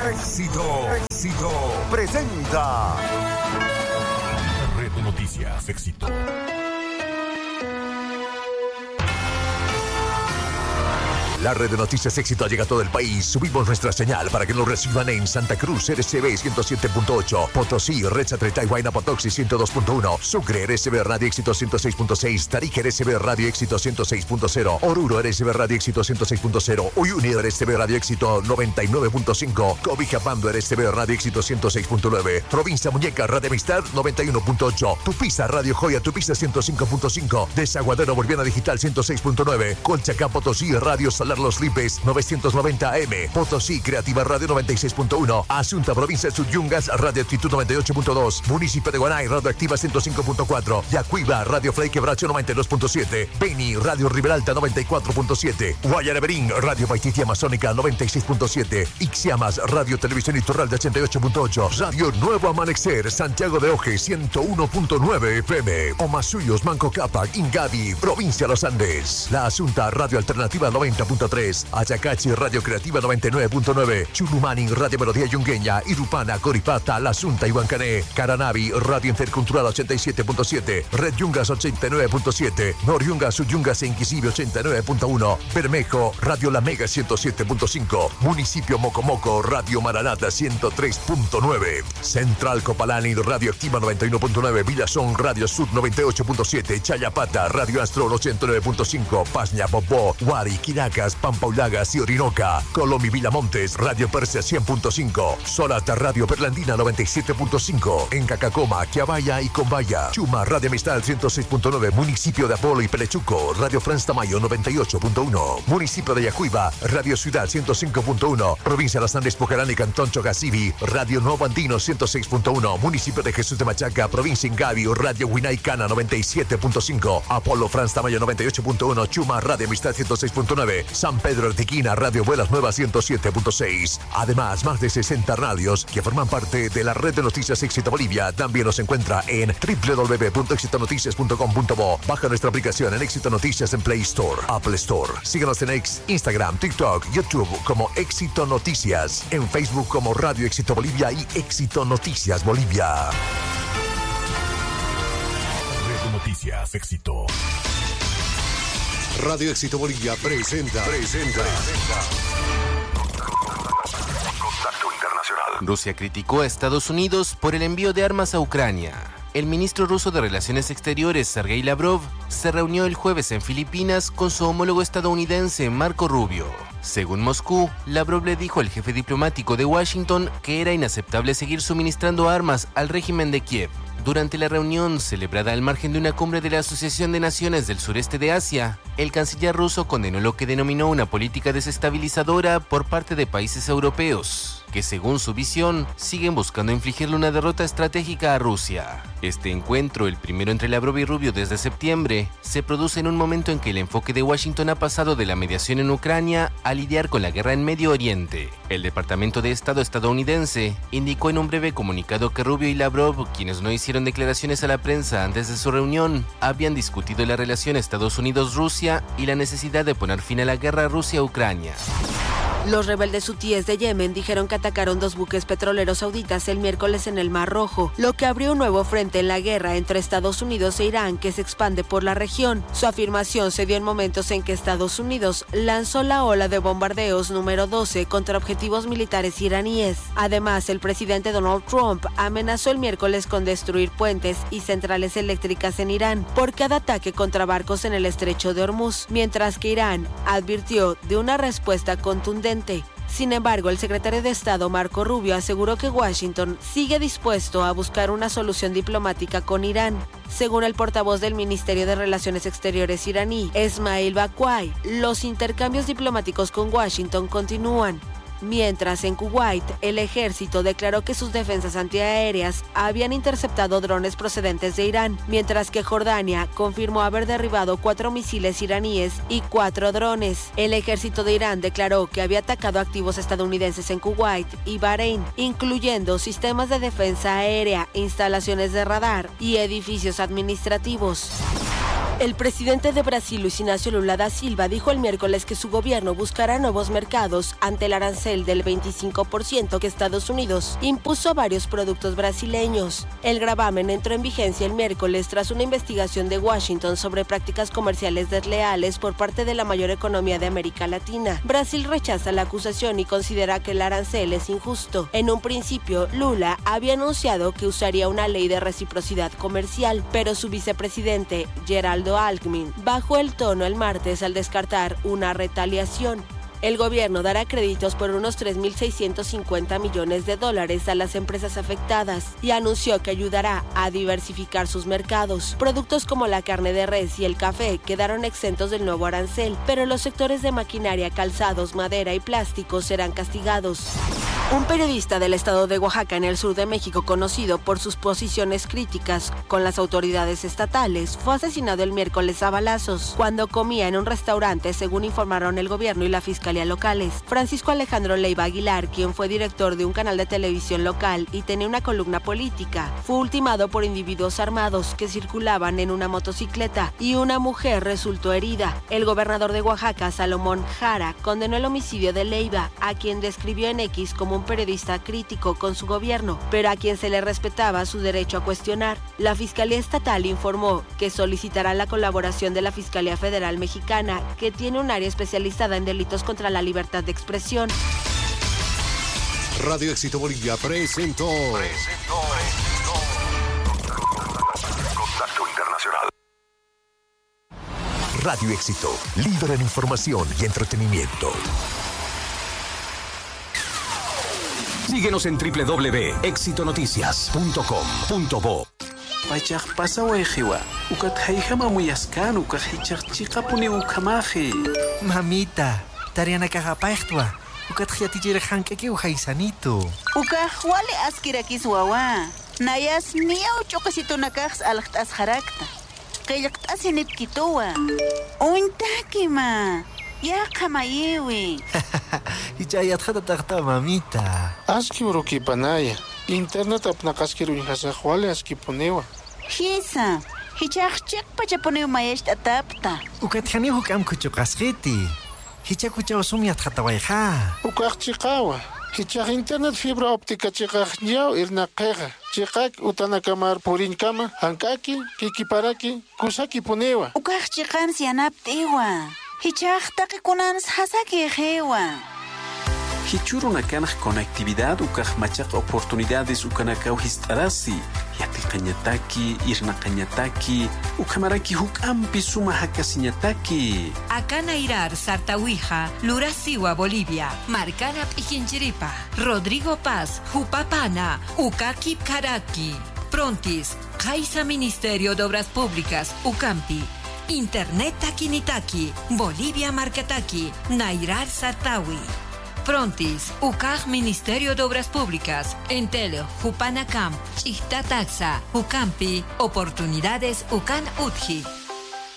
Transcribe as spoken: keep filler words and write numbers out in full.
Éxito, éxito, presenta Red de Noticias, Éxito. La red de noticias Éxito llega a todo el país. Subimos nuestra señal para que nos reciban en Santa Cruz, R C B ciento siete punto ocho, Potosí, Recha, Tretay, Huayna, Potoxi, ciento dos punto uno, Sucre, R C B Radio Éxito ciento seis punto seis, Tarija, R C B Radio Éxito ciento seis punto cero, Oruro, R C B Radio Éxito ciento seis punto cero, Uyuni, R C B Radio Éxito noventa y nueve punto cinco, Cobijapando, R C B Radio Éxito ciento seis punto nueve, Provincia Muñeca, Radio Amistad noventa y uno punto ocho, Tupiza, Radio Joya, Tupiza ciento cinco punto cinco, Desaguadero, Boliviana Digital ciento seis punto nueve, Colchacán, Potosí, Radio Salar Los Lipes novecientos noventa A M, Potosí Creativa Radio noventa y seis punto uno, Asunta Provincia de Suyungas Radio Actitud noventa y ocho punto dos, Municipio de Guanay Radio Activa ciento cinco punto cuatro, Yacuiba Radio Frei Quebracho noventa y dos punto siete, Beni Radio Riberalta noventa y cuatro punto siete, Guayareberín Radio Paititi Amazónica noventa y seis punto siete, Ixiamas Radio Televisión Iturralde ochenta y ocho punto ocho, Radio Nuevo Amanecer Santiago de Oje ciento uno punto nueve F M, Omasuyos Manco Cápac Ingavi Provincia de los Andes, La Asunta Radio Alternativa noventa punto tres, Ayacachi Radio Creativa noventa y nueve punto nueve, Chulumani Radio Melodía Yungueña, Irupana, Coripata, La Asunta y Huancané, Caranavi Radio Intercultural ochenta y siete punto siete, Red Yungas ochenta y nueve punto siete, Noriungas, Suyungas e Inquisible ochenta y nueve punto uno, Bermejo Radio La Mega ciento siete punto cinco, Municipio Mocomoco Radio Maranata ciento tres punto nueve, Central Copalani Radio Activa noventa y uno punto nueve, Villazón Radio Sud noventa y ocho punto siete, Chayapata Radio Astrol ochenta y nueve punto cinco, Pasña Popó, Huari, Quiracas, Pampa Ulagas y Orinoca, Colomi Villamontes, Radio Persia cien punto cinco, Solata Radio Perlandina noventa y siete punto cinco, en Cacacoma, Quiabaya y Combaya, Chuma Radio Amistad ciento seis punto nueve, Municipio de Apolo y Pelechuco, Radio Franz Tamayo noventa y ocho punto uno, Municipio de Yacuiba, Radio Ciudad ciento cinco punto uno, Provincia de Los Andes, Pucarán y Cantón Chocasibi, Radio Nuevo Andino ciento seis punto uno, Municipio de Jesús de Machaca, Provincia Ingavi, Radio Huinay-Cana noventa y siete punto cinco, Apolo Franz Tamayo noventa y ocho punto uno, Chuma Radio Amistad ciento seis punto nueve, San Pedro Artiquina, Radio Vuelas Nuevas ciento siete punto seis. Además, más de sesenta radios que forman parte de la red de noticias Éxito Bolivia. También nos encuentra en doble u doble u doble u punto éxito noticias punto com punto bo. Baja nuestra aplicación en Éxito Noticias en Play Store, Apple Store. Síguenos en X, Instagram, TikTok, YouTube como Éxito Noticias. En Facebook como Radio Éxito Bolivia y Éxito Noticias Bolivia. Red de Noticias, Éxito. Radio Éxito Bolivia presenta, presenta. Contacto Internacional. Rusia criticó a Estados Unidos por el envío de armas a Ucrania. El ministro ruso de Relaciones Exteriores, Sergei Lavrov, se reunió el jueves en Filipinas con su homólogo estadounidense, Marco Rubio. Según Moscú, Lavrov le dijo al jefe diplomático de Washington que era inaceptable seguir suministrando armas al régimen de Kiev. Durante la reunión, celebrada al margen de una cumbre de la Asociación de Naciones del Sureste de Asia, el canciller ruso condenó lo que denominó una política desestabilizadora por parte de países europeos, que según su visión, siguen buscando infligirle una derrota estratégica a Rusia. Este encuentro, el primero entre Lavrov y Rubio desde septiembre, se produce en un momento en que el enfoque de Washington ha pasado de la mediación en Ucrania a lidiar con la guerra en Medio Oriente. El Departamento de Estado estadounidense indicó en un breve comunicado que Rubio y Lavrov, quienes no hicieron declaraciones a la prensa antes de su reunión, habían discutido la relación Estados Unidos-Rusia y la necesidad de poner fin a la guerra Rusia-Ucrania. Los rebeldes hutíes de Yemen dijeron que atacaron dos buques petroleros sauditas el miércoles en el Mar Rojo, lo que abrió un nuevo frente en la guerra entre Estados Unidos e Irán que se expande por la región. Su afirmación se dio en momentos en que Estados Unidos lanzó la ola de bombardeos número doce contra objetivos militares iraníes. Además, el presidente Donald Trump amenazó el miércoles con destruir puentes y centrales eléctricas en Irán por cada ataque contra barcos en el estrecho de Hormuz, mientras que Irán advirtió de una respuesta contundente. Sin embargo, el secretario de Estado Marco Rubio aseguró que Washington sigue dispuesto a buscar una solución diplomática con Irán. Según el portavoz del Ministerio de Relaciones Exteriores iraní, Esmail Bakwai, los intercambios diplomáticos con Washington continúan. Mientras en Kuwait, el ejército declaró que sus defensas antiaéreas habían interceptado drones procedentes de Irán, mientras que Jordania confirmó haber derribado cuatro misiles iraníes y cuatro drones. El ejército de Irán declaró que había atacado activos estadounidenses en Kuwait y Bahrein, incluyendo sistemas de defensa aérea, instalaciones de radar y edificios administrativos. El presidente de Brasil, Luis Inácio Lula da Silva, dijo el miércoles que su gobierno buscará nuevos mercados ante el arancel del veinticinco por ciento que Estados Unidos impuso a varios productos brasileños. El gravamen entró en vigencia el miércoles tras una investigación de Washington sobre prácticas comerciales desleales por parte de la mayor economía de América Latina. Brasil rechaza la acusación y considera que el arancel es injusto. En un principio, Lula había anunciado que usaría una ley de reciprocidad comercial, pero su vicepresidente, Geraldo Alckmin, bajó el tono el martes al descartar una retaliación. El gobierno dará créditos por unos tres mil seiscientos cincuenta millones de dólares a las empresas afectadas y anunció que ayudará a diversificar sus mercados. Productos como la carne de res y el café quedaron exentos del nuevo arancel, pero los sectores de maquinaria, calzados, madera y plásticos serán castigados. Un periodista del estado de Oaxaca, en el sur de México, conocido por sus posiciones críticas con las autoridades estatales, fue asesinado el miércoles a balazos cuando comía en un restaurante, según informaron el gobierno y la fiscalía locales. Francisco Alejandro Leiva Aguilar, quien fue director de un canal de televisión local y tenía una columna política, fue ultimado por individuos armados que circulaban en una motocicleta y una mujer resultó herida. El gobernador de Oaxaca, Salomón Jara, condenó el homicidio de Leiva, a quien describió en X como un periodista crítico con su gobierno, pero a quien se le respetaba su derecho a cuestionar. La Fiscalía Estatal informó que solicitará la colaboración de la Fiscalía Federal Mexicana, que tiene un área especializada en delitos contra la libertad de expresión. Radio Éxito Bolivia presentó. Presentó. Contacto Internacional. Radio Éxito, líder en información y entretenimiento. Síguenos en doble u doble u doble u punto éxito noticias punto com punto bo. Pachak pasa wejiwa, ukat haijama muyaskan, ukat hichak chica puni ukamaji. Mamita, tariana kakapachtwa, ukat hiatijir hankeki uhaisanito. Ukah wale askirakis wawa, nayas miau chokasito nakaks alaktas harakta. Kayakt asinit kitowa. Uintakima. Ya kamayewi. Hichayat hata takta mamita. Aski uruki panaya. Internet apnakaskiru inhasa wale aski ponewa. Hisa. Hichak chek pachaponew mayesh atapta. Ukat hani hukam kuchukasriti. Hichak kuchawasumiat hatawaiha. Ukak chikawa. Hichak internet fibra óptica chikak nyao irnaqeja. Chikak utanakamar purinkama. Hankaki, kikiparaki, kusaki ponewa. Ukak chikan sianaptewa. Hichak takikunans hasaki hewa. Hichuru nakanaj conectividad ukaj machak oportunidades ukanakau histarasi. Yati kañataki, irna kañataki, ukamaraki hukampi suma hakasiñataki. Akana Irar Sartawija, Lurasiwa Bolivia, Marcanap Ijinchiripa, Rodrigo Paz, Jupapana, Ukakip Karaki. Prontis, Kaisa Ministerio de Obras Públicas, Ucampi. Internet Takinitaki, Bolivia Marcataki, Nairar Sartawi. Prontis, U C A G Ministerio de Obras Públicas, Entelo, Jupanacam, Chihtataxa, Ucampi, Oportunidades Ucan Utji.